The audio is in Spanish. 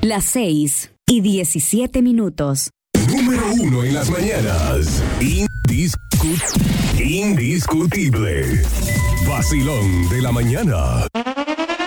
Las 6:17. Número 1 en las mañanas. Indiscutible. Vacilón de la mañana.